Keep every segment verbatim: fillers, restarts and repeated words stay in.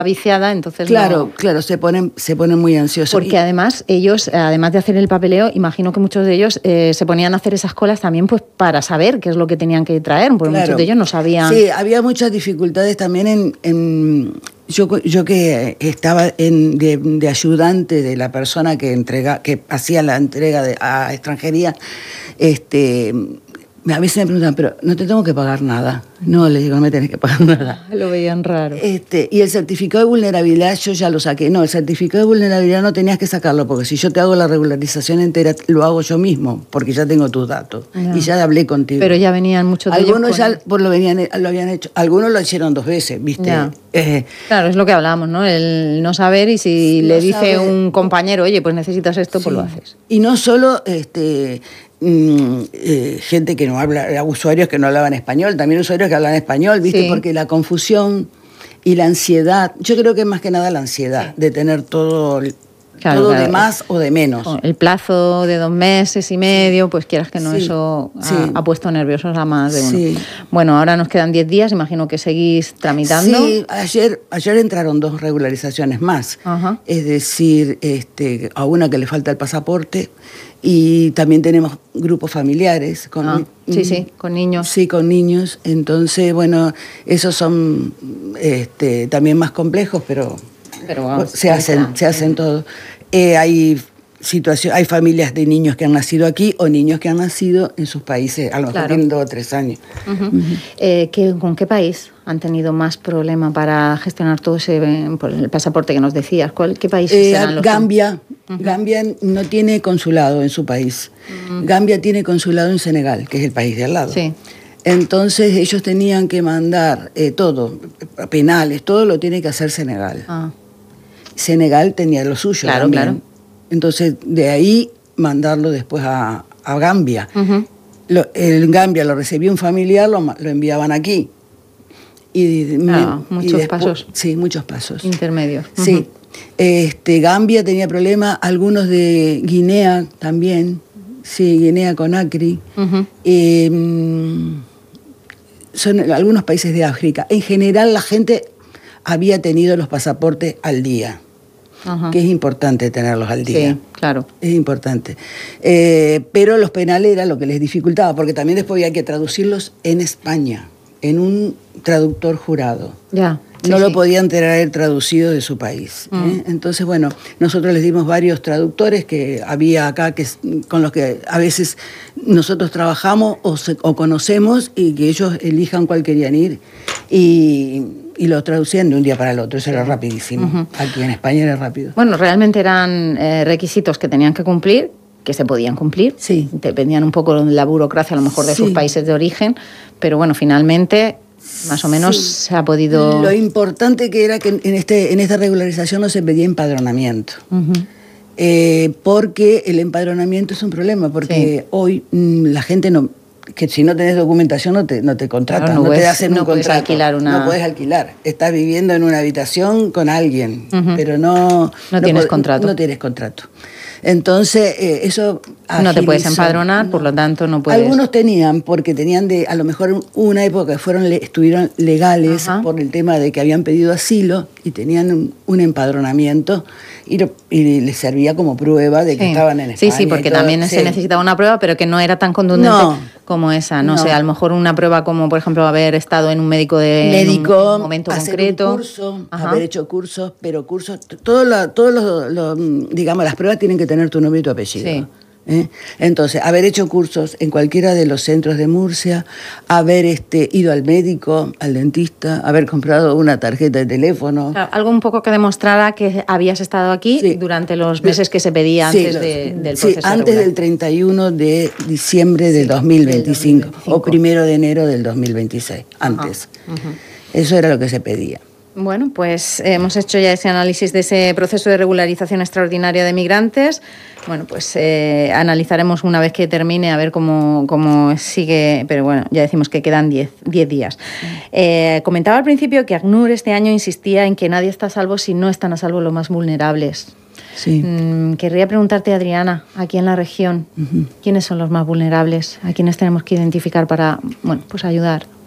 viciada, entonces Claro, no... claro, se ponen, se ponen muy ansiosos. Porque y... además ellos, además de hacer el papeleo, imagino que muchos de ellos eh, se ponían a hacer esas colas también pues para saber qué es lo que tenían que traer, porque claro. muchos de ellos no sabían... Sí, había muchas dificultades también en... en... Yo, yo que estaba en, de, de ayudante de la persona que entrega, que hacía la entrega de, a extranjería, este... A veces me preguntan, pero no te tengo que pagar nada. No, les digo, no me tenés que pagar nada. Lo veían raro. Este, y el certificado de vulnerabilidad yo ya lo saqué. No, el certificado de vulnerabilidad no tenías que sacarlo, porque si yo te hago la regularización entera, lo hago yo mismo, porque ya tengo tus datos. No. Y ya hablé contigo. Pero ya venían muchos de Algunos ellos ya por lo, venían, lo habían hecho. Algunos lo hicieron dos veces, ¿viste? Eh, claro, es lo que hablamos, ¿no? El no saber, y si no le dice saber. un compañero, oye, pues necesitas esto, sí. pues lo haces. Y no solo... este Mm, eh, gente que no habla, usuarios que no hablaban español, también usuarios que hablan español, ¿viste? Sí. Porque la confusión y la ansiedad, yo creo que más que nada la ansiedad sí. de tener todo, claro, todo claro. de más o de menos. El plazo de dos meses y medio, pues quieras que no, sí. eso ha, sí. ha puesto nerviosos a más de uno. Sí. Bueno, ahora nos quedan diez días, imagino que seguís tramitando. Sí, ayer, ayer entraron dos regularizaciones más, Ajá. es decir, este, a una que le falta el pasaporte. Y también tenemos grupos familiares. Con, ah, sí, sí, con niños. Sí, con niños. Entonces, bueno, esos son este, también más complejos, pero, pero vamos, se, hacen, se hacen todos. Eh, hay, situación, hay familias de niños que han nacido aquí o niños que han nacido en sus países, a lo mejor claro. tienen dos o tres años. Uh-huh. Uh-huh. Eh, ¿qué, ¿Con qué país han tenido más problema para gestionar todo ese por el pasaporte que nos decías? ¿Cuál, ¿Qué países eh, serán los Gambia. Uh-huh. Gambia no tiene consulado en su país. Uh-huh. Gambia tiene consulado en Senegal, que es el país de al lado. Sí. Entonces ellos tenían que mandar eh, todo, penales, todo lo tiene que hacer Senegal. Ah. Senegal tenía lo suyo. Claro, también. claro. Entonces de ahí mandarlo después a, a Gambia. Uh-huh. Lo, en Gambia lo recibía un familiar, lo, lo enviaban aquí. Y, claro, me, muchos y después, pasos. Sí, muchos pasos. Intermedios. Uh-huh. Sí. Este, Gambia tenía problemas, algunos de Guinea también, sí, Guinea Conakry, uh-huh. eh, son algunos países de África. En general la gente había tenido los pasaportes al día, uh-huh. que es importante tenerlos al día. Sí, claro. Es importante. Eh, pero los penales era lo que les dificultaba, porque también después había que traducirlos en España, en un traductor jurado. Ya. Sí, no sí. lo podían traer traducido de su país. ¿eh? Mm. Entonces, bueno, nosotros les dimos varios traductores que había acá que con los que a veces nosotros trabajamos o, se, o conocemos y que ellos elijan cuál querían ir y, y lo traducían de un día para el otro. Eso era rapidísimo. Uh-huh. Aquí en España era rápido. Bueno, realmente eran eh, requisitos que tenían que cumplir, que se podían cumplir. Sí. Dependían un poco de la burocracia, a lo mejor, de sí. sus países de origen, pero bueno, finalmente... Más o menos sí. se ha podido... Lo importante que era que en, este, en esta regularización no se pedía empadronamiento. Uh-huh. Eh, porque el empadronamiento es un problema, porque sí. hoy mmm, la gente no... que si no tenés documentación no te, no te contratan, claro, no, no puedes, te hacen no un contrato. Alquilar una... No puedes alquilar. Estás viviendo en una habitación con alguien, uh-huh. pero no... No, no tienes pod- contrato. No tienes contrato. Entonces, eh, eso agilizó. No te puedes empadronar, no. por lo tanto no puedes... Algunos tenían, porque tenían de, a lo mejor una época que fueron, estuvieron legales Ajá. por el tema de que habían pedido asilo y tenían un, un empadronamiento y, lo, y les servía como prueba de que sí. estaban en España. Sí, sí, porque todo. también sí. se necesitaba una prueba, pero que no era tan contundente no. como esa. No, no sé, a lo mejor una prueba como, por ejemplo, haber estado en un médico de médico, en un momento hacer concreto. Un curso, Ajá. haber hecho cursos, pero cursos, todos los, todo lo, lo, digamos, las pruebas tienen que tener tu nombre y tu apellido. Sí. ¿Eh? Entonces, haber hecho cursos en cualquiera de los centros de Murcia, haber este, ido al médico, al dentista, haber comprado una tarjeta de teléfono. Claro, algo un poco que demostrara que habías estado aquí sí. durante los meses que se pedía sí, antes los, de, del proceso. Sí, antes regular. del treinta y uno de diciembre del, sí, dos mil veinticinco, del dos mil veinticinco o primero de enero del dos mil veintiséis, antes. Uh-huh. Uh-huh. Eso era lo que se pedía. Bueno, pues eh, hemos hecho ya ese análisis de ese proceso de regularización extraordinaria de migrantes. Bueno, pues eh, analizaremos una vez que termine a ver cómo, cómo sigue, pero bueno, ya decimos que quedan diez días. Eh, comentaba al principio que ACNUR este año insistía en que nadie está a salvo si no están a salvo los más vulnerables. Sí. Mm, querría preguntarte, Adriana, aquí en la región, uh-huh. ¿quiénes son los más vulnerables? ¿A quiénes tenemos que identificar para, bueno, pues ayudar?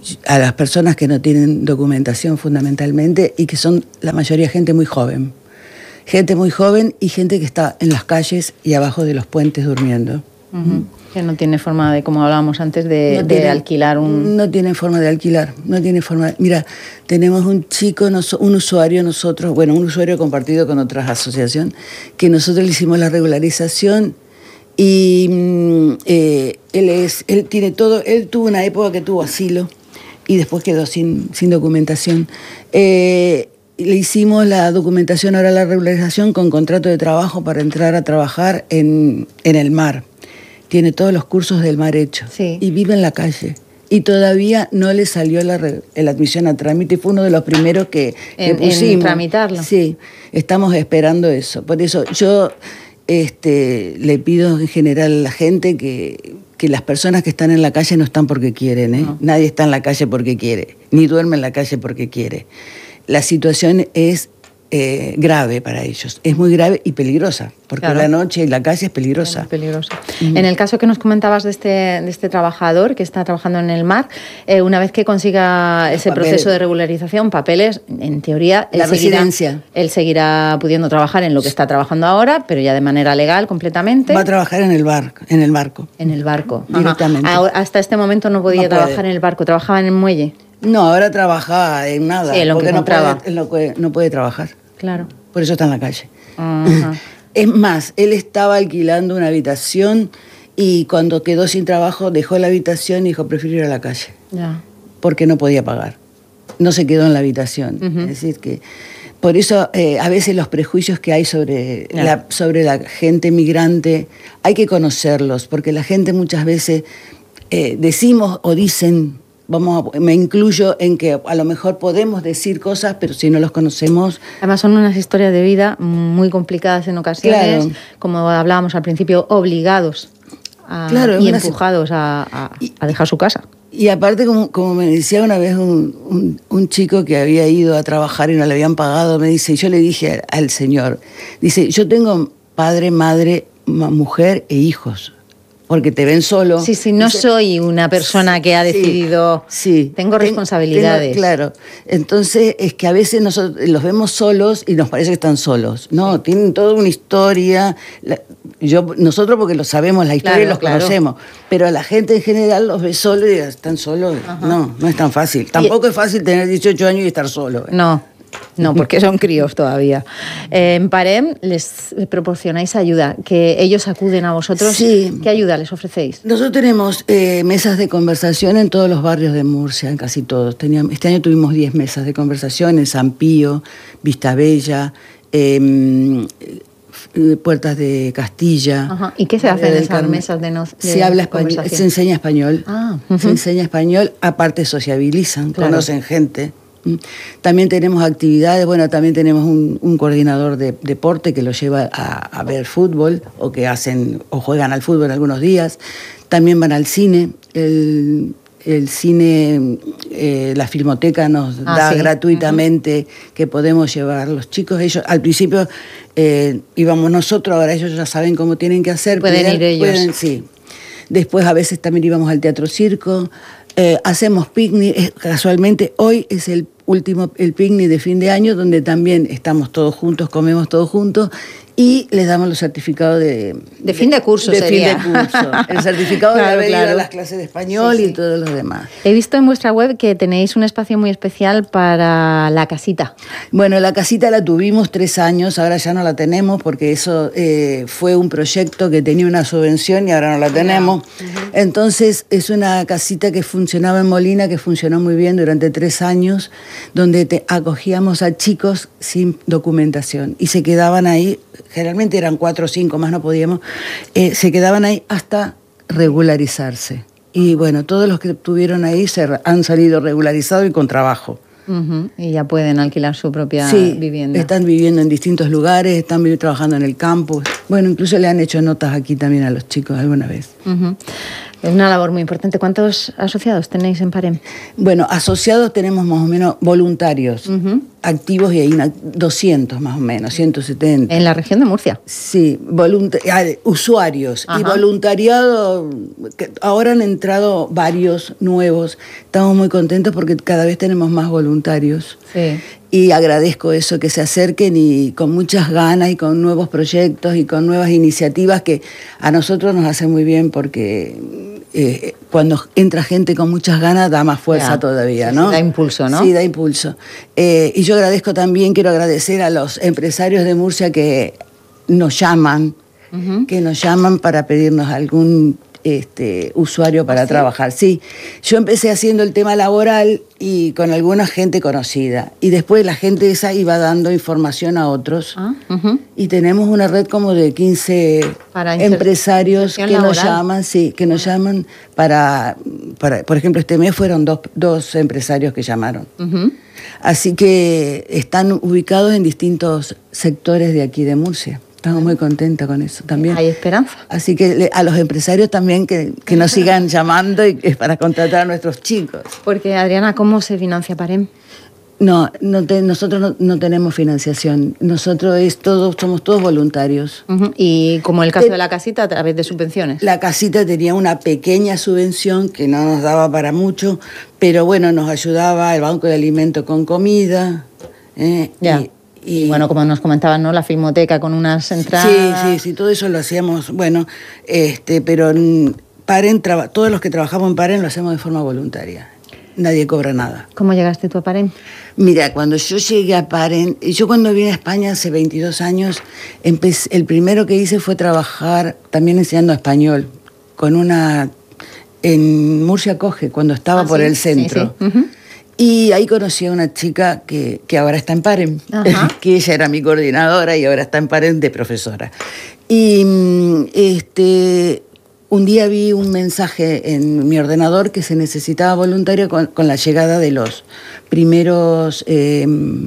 a las personas que no tienen documentación fundamentalmente y que son la mayoría gente muy joven. Gente muy joven y gente que está en las calles y abajo de los puentes durmiendo. Uh-huh. Que no tiene forma de, como hablábamos antes, de, no tiene, de alquilar un... No tiene forma de alquilar, no tiene forma de... Mira, tenemos un chico, un usuario nosotros, bueno, un usuario compartido con otras asociaciones, que nosotros le hicimos la regularización y eh, él, es, él tiene todo, él tuvo una época que tuvo asilo y después quedó sin, sin documentación. Eh, le hicimos la documentación, ahora la regularización con contrato de trabajo para entrar a trabajar en, en el mar. Tiene todos los cursos del mar hecho sí. y vive en la calle. Y todavía no le salió la, la admisión a trámite. Fue uno de los primeros que, en, que pusimos. En tramitarlo. Sí, estamos esperando eso. Por eso yo este, le pido en general a la gente que, que las personas que están en la calle no están porque quieren. ¿eh? No. Nadie está en la calle porque quiere, ni duerme en la calle porque quiere. La situación es... Eh, grave para ellos, es muy grave y peligrosa, porque claro. la noche y la calle es peligrosa. Es peligrosa. Uh-huh. En el caso que nos comentabas de este, de este trabajador que está trabajando en el mar, eh, una vez que consiga Los ese papeles. proceso de regularización, papeles, en teoría, la él residencia. Seguirá, él seguirá pudiendo trabajar en lo que está trabajando ahora, pero ya de manera legal completamente. Va a trabajar en el barco. En el barco. En el barco. Directamente. Ahora, hasta este momento no podía no trabajar puede. en el barco, trabajaba en el muelle. No, ahora trabaja en nada, sí, lo porque que no puede, no, puede, no puede trabajar. Claro. Por eso está en la calle. Uh-huh. Es más, él estaba alquilando una habitación y cuando quedó sin trabajo dejó la habitación y dijo, prefiero ir a la calle. Ya. Porque no podía pagar. No se quedó en la habitación. Uh-huh. Es decir, que por eso eh, a veces los prejuicios que hay sobre, yeah. la, sobre la gente migrante hay que conocerlos, porque la gente muchas veces eh, decimos o dicen... Vamos a, me incluyo en que a lo mejor podemos decir cosas, pero si no los conocemos... Además son unas historias de vida muy complicadas en ocasiones, claro. como hablábamos al principio, obligados a, claro, y empujados a, a, a dejar su casa. Y aparte, como, como me decía una vez un, un, un chico que había ido a trabajar y no le habían pagado, me dice, yo le dije al, al señor, dice, yo tengo padre, madre, mujer e hijos. Porque te ven solo. Sí, sí, no dice, soy una persona que ha decidido, sí, sí, tengo responsabilidades. Tengo, claro, entonces es que a veces nosotros los vemos solos y nos parece que están solos. No, sí. tienen toda una historia. La, yo, nosotros porque lo sabemos, la historia claro, y los claro. conocemos, pero la gente en general los ve solos y están solos. Ajá. No, no es tan fácil. Tampoco y, es fácil tener dieciocho años y estar solo. ¿eh? No. No, porque son críos todavía. Eh, en Parem les proporcionáis ayuda, que ellos acuden a vosotros. Sí. ¿Qué ayuda les ofrecéis? Nosotros tenemos eh, mesas de conversación en todos los barrios de Murcia, en casi todos. Teníamos, este año tuvimos diez mesas de conversación en San Pío, Vistabella, eh, Puertas de Castilla. Ajá. ¿Y qué se hace en esas Carmen? mesas de, no, de se habla español, se enseña español. Ah, uh-huh. Se enseña español, aparte sociabilizan, claro. conocen gente. También tenemos actividades, bueno, también tenemos un, un coordinador de deporte que los lleva a, a ver fútbol o que hacen o juegan al fútbol algunos días. También van al cine. El, el cine, eh, la Filmoteca nos ah, da sí. gratuitamente uh-huh. que podemos llevar los chicos. Ellos al principio eh, íbamos nosotros, ahora ellos ya saben cómo tienen que hacer. Pueden ir ellos. Pueden, sí. Después a veces también íbamos al Teatro Circo. Eh, hacemos picnic, eh, casualmente hoy es el último, el picnic de fin de año, donde también estamos todos juntos, comemos todos juntos y les damos los certificados de... De fin de curso de sería. fin de curso. El certificado claro, de haber claro. ido a las clases de español sí, sí. y todo lo demás. He visto en vuestra web que tenéis un espacio muy especial para la casita. Bueno, la casita la tuvimos tres años, ahora ya no la tenemos porque eso eh, fue un proyecto que tenía una subvención y ahora no la tenemos. Uh-huh. Entonces es una casita que funcionaba en Molina, que funcionó muy bien durante tres años, donde te acogíamos a chicos sin documentación y se quedaban ahí. Generalmente eran cuatro o cinco, más no podíamos, eh, se quedaban ahí hasta regularizarse. Y bueno, todos los que estuvieron ahí se han salido regularizados y con trabajo. Uh-huh. Y ya pueden alquilar su propia sí, vivienda. Están viviendo en distintos lugares, están trabajando en el campus. Bueno, incluso le han hecho notas aquí también a los chicos alguna vez. Uh-huh. Es una labor muy importante. ¿Cuántos asociados tenéis en Parem? Bueno, asociados tenemos más o menos voluntarios, uh-huh. activos, y hay una, doscientos más o menos, ciento setenta. ¿En la región de Murcia? Sí, volunt- usuarios. Ajá. Y voluntariado, que ahora han entrado varios nuevos. Estamos muy contentos porque cada vez tenemos más voluntarios. Sí. Y agradezco eso, que se acerquen y con muchas ganas y con nuevos proyectos y con nuevas iniciativas que a nosotros nos hace muy bien porque eh, cuando entra gente con muchas ganas da más fuerza, ya, todavía, sí, ¿no? Sí, da impulso, ¿no? Sí, da impulso. Eh, y yo agradezco también, quiero agradecer a los empresarios de Murcia que nos llaman, uh-huh. que nos llaman para pedirnos algún este, usuario para ¿Ah, sí? trabajar. Sí, yo empecé haciendo el tema laboral y con alguna gente conocida. Y después la gente esa iba dando información a otros. Ah, uh-huh. Y tenemos una red como de quince para empresarios que laboral. nos llaman, sí, que nos llaman para, para, por ejemplo, este mes fueron dos, dos empresarios que llamaron. Uh-huh. Así que están ubicados en distintos sectores de aquí de Murcia. Estamos muy contentas con eso también. Hay esperanza. Así que a los empresarios también que, que nos sigan llamando y para contratar a nuestros chicos. Porque, Adriana, ¿cómo se financia Parem? No, no te, nosotros no, no tenemos financiación. Nosotros es todo, somos todos voluntarios. Uh-huh. Y como el caso de, de la casita, a través de subvenciones. La casita tenía una pequeña subvención que no nos daba para mucho, pero bueno, nos ayudaba el Banco de Alimentos con comida. Eh, ya. Y, Y, y bueno, como nos comentaban, ¿no? La filmoteca con unas entradas. Sí, sí, sí, todo eso lo hacíamos, bueno, este, pero Parem, traba, todos los que trabajamos en Parem lo hacemos de forma voluntaria. Nadie cobra nada. ¿Cómo llegaste tú a Parem? Mira, cuando yo llegué a Parem, yo cuando vine a España hace veintidós años, empecé, el primero que hice fue trabajar también enseñando español, con una, en Murcia Coge, cuando estaba ah, por ¿sí? el centro. Sí, sí. Uh-huh. Y ahí conocí a una chica que, que ahora está en Parem, que ella era mi coordinadora y ahora está en Parem de profesora. Y este, un día vi un mensaje en mi ordenador que se necesitaba voluntario con, con la llegada de los primeros eh,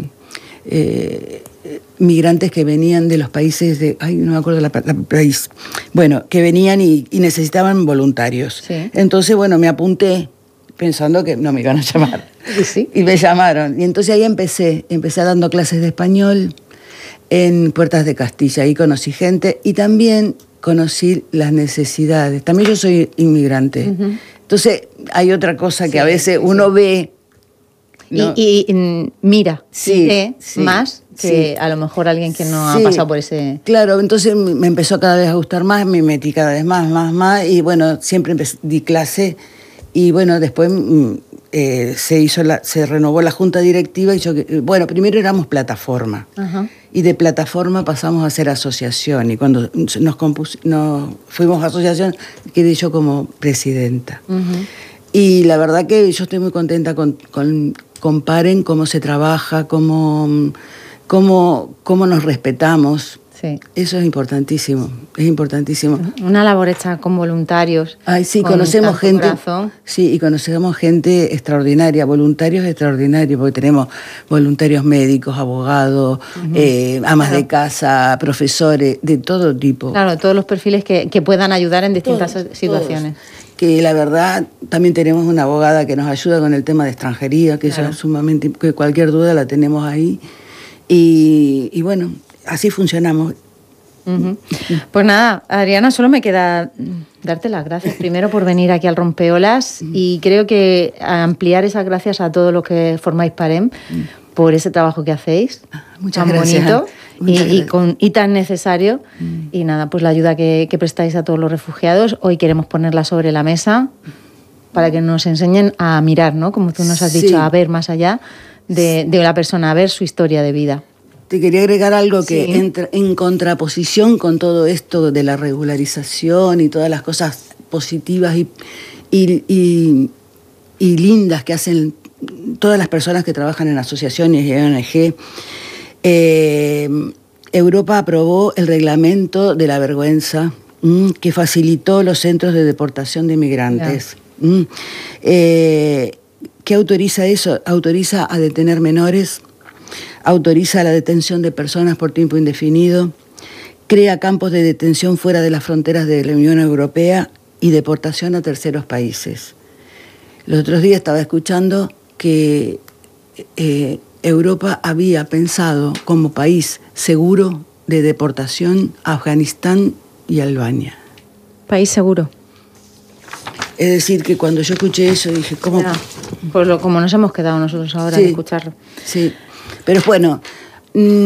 eh, migrantes que venían de los países de... Ay, no me acuerdo la, la país. Bueno, que venían y, y necesitaban voluntarios. Sí. Entonces, bueno, me apunté pensando que no me iban a llamar. Sí. Y me llamaron. Y entonces ahí empecé. Empecé dando clases de español en Puertas de Castilla. Ahí conocí gente y también conocí las necesidades. También yo soy inmigrante. Uh-huh. Entonces hay otra cosa que sí, a veces sí, uno sí. ve... ¿no? Y, y mira, sí, ve sí, más que sí. a lo mejor alguien que no sí. ha pasado por ese... Claro, entonces me empezó cada vez a gustar más, me metí cada vez más, más, más. Y bueno, siempre empecé, di clase. Y bueno, después eh, se hizo la, se renovó la junta directiva y yo, bueno, primero éramos plataforma. Uh-huh. Y de plataforma pasamos a ser asociación. Y cuando nos, compus, nos fuimos a asociación, quedé yo como presidenta. Uh-huh. Y la verdad que yo estoy muy contenta con, con, con Parem, cómo se trabaja, cómo, cómo, cómo nos respetamos. Sí. Eso es importantísimo, es importantísimo. Una labor hecha con voluntarios. Ay, sí, conocemos gente. Corazón. Sí, y conocemos gente extraordinaria, voluntarios extraordinarios, porque tenemos voluntarios médicos, abogados, uh-huh. eh, amas claro. de casa, profesores, de todo tipo. Claro, todos los perfiles que, que puedan ayudar en distintas todos, situaciones. Todos. Que la verdad, también tenemos una abogada que nos ayuda con el tema de extranjería, que claro. es sumamente, que cualquier duda la tenemos ahí. Y, y bueno, así funcionamos. Uh-huh. Pues nada, Adriana, solo me queda darte las gracias primero por venir aquí al Rompeolas uh-huh. y creo que ampliar esas gracias a todos los que formáis Parem uh-huh. por ese trabajo que hacéis, Muchas tan gracias. bonito Muchas y, y, con, y tan necesario uh-huh. y nada, pues la ayuda que, que prestáis a todos los refugiados. Hoy queremos ponerla sobre la mesa para que nos enseñen a mirar, ¿no? Como tú nos has dicho, sí. a ver más allá de, de la persona, a ver su historia de vida. Te quería agregar algo que sí. entra en contraposición con todo esto de la regularización y todas las cosas positivas y, y, y, y lindas que hacen todas las personas que trabajan en asociaciones y O N G. Eh, Europa aprobó el reglamento de la vergüenza mmm, que facilitó los centros de deportación de migrantes. Mm, eh, ¿Qué autoriza eso? Autoriza a detener menores, autoriza la detención de personas por tiempo indefinido, crea campos de detención fuera de las fronteras de la Unión Europea y deportación a terceros países. Los otros días estaba escuchando que eh, Europa había pensado como país seguro de deportación a Afganistán y Albania. País seguro. Es decir, que cuando yo escuché eso dije, ¿cómo? Ya, pues lo, como nos hemos quedado nosotros ahora sí, de escucharlo. Sí, pero bueno... Mmm,